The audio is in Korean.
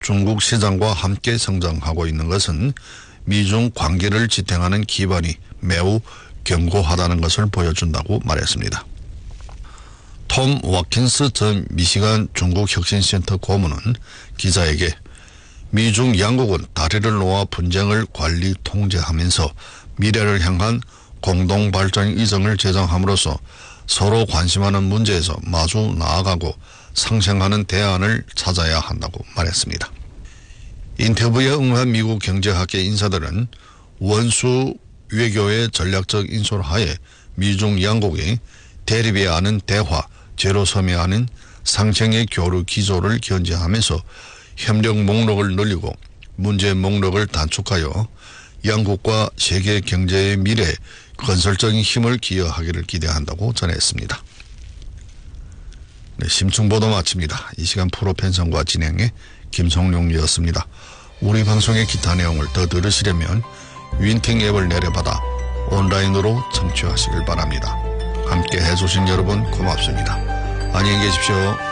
중국 시장과 함께 성장하고 있는 것은 미중 관계를 지탱하는 기반이 매우 견고하다는 것을 보여준다고 말했습니다. 톰 와킨스 전 미시간 중국혁신센터 고문은 기자에게 미중 양국은 다리를 놓아 분쟁을 관리 통제하면서 미래를 향한 공동발전 이정을 제정함으로써 서로 관심하는 문제에서 마주 나아가고 상생하는 대안을 찾아야 한다고 말했습니다. 인터뷰에 응한 미국 경제학계 인사들은 원수 외교의 전략적 인솔하에 미중 양국이 대립이 아닌 대화, 제로섬이 아닌 상생의 교류 기조를 견지하면서 협력 목록을 늘리고 문제 목록을 단축하여 양국과 세계 경제의 미래에 건설적인 힘을 기여하기를 기대한다고 전했습니다. 네, 심층보도 마칩니다. 이 시간 프로펜성과 진행의 김성룡이었습니다. 우리 방송의 기타 내용을 더 들으시려면 윈팅 앱을 내려받아 온라인으로 청취하시길 바랍니다. 함께 해주신 여러분 고맙습니다. 안녕히 계십시오.